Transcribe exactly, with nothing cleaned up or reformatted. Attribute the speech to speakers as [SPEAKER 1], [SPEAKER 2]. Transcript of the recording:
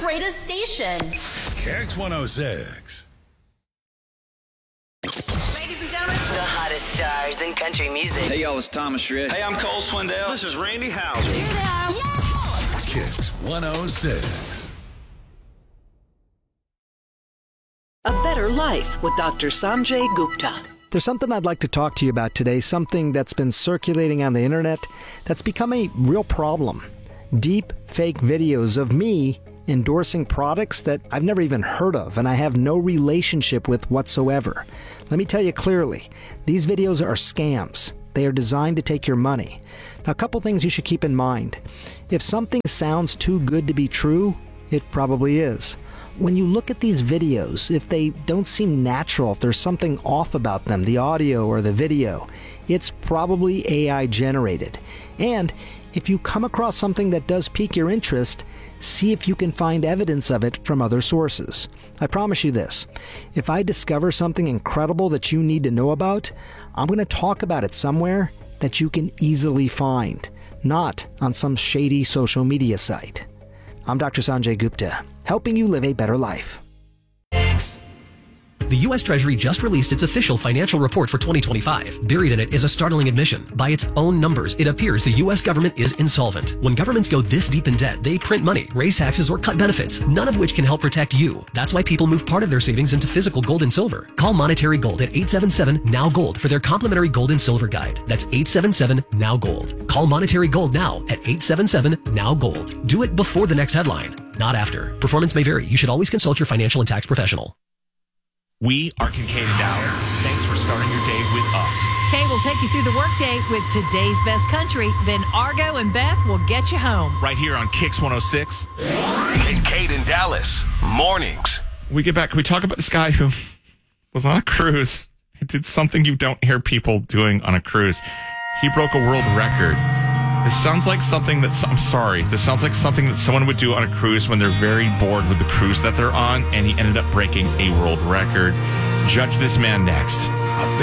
[SPEAKER 1] greatest station.
[SPEAKER 2] Kicks one oh six.
[SPEAKER 1] Ladies and gentlemen,
[SPEAKER 3] The hottest stars in country music.
[SPEAKER 4] Hey, y'all, it's Thomas Rhett.
[SPEAKER 5] Hey, I'm Cole Swindell. This is Randy Houser.
[SPEAKER 1] here they are. Yeah!
[SPEAKER 2] Kicks one oh six.
[SPEAKER 6] A Better Life with Doctor Sanjay Gupta.
[SPEAKER 7] There's something I'd like to talk to you about today, something that's been circulating on the internet that's become a real problem. Deep fake videos of me endorsing products that I've never even heard of and I have no relationship with whatsoever. Let me tell you clearly, these videos are scams. They are designed to take your money. Now, a couple things you should keep in mind. If something sounds too good to be true, it probably is. When you look at these videos, if they don't seem natural, if there's something off about them, the audio or the video, it's probably A I generated. And if you come across something that does pique your interest, see if you can find evidence of it from other sources. I promise you this, if I discover something incredible that you need to know about, I'm going to talk about it somewhere that you can easily find, not on some shady social media site. I'm Doctor Sanjay Gupta, helping you live a better life.
[SPEAKER 8] The U S Treasury just released its official financial report for twenty twenty-five. Buried in it is a startling admission. By its own numbers, it appears the U S government is insolvent. When governments go this deep in debt, they print money, raise taxes, or cut benefits, none of which can help protect you. That's why people move part of their savings into physical gold and silver. Call Monetary Gold at eight seven seven, N O W Gold for their complimentary gold and silver guide. That's eight seven seven, N O W Gold. Call Monetary Gold now at eight seven seven, N O W Gold. Do it before the next headline, not after. Performance may vary. You should always consult your financial and tax professional.
[SPEAKER 9] We are Kincaid and Dallas. Thanks for starting your day with us.
[SPEAKER 10] Kay will take you through the workday with today's best country. Then Argo and Beth will get you home.
[SPEAKER 9] Right here on Kicks one oh six.
[SPEAKER 5] Kincaid and Dallas. Mornings.
[SPEAKER 9] We get back. We talk about this guy who was on a cruise. He did something you don't hear people doing on a cruise. He broke a world record. This sounds like something that, I'm sorry, this sounds like something that someone would do on a cruise when they're very bored with the cruise that they're on, and he ended up breaking a world record. Judge this man next.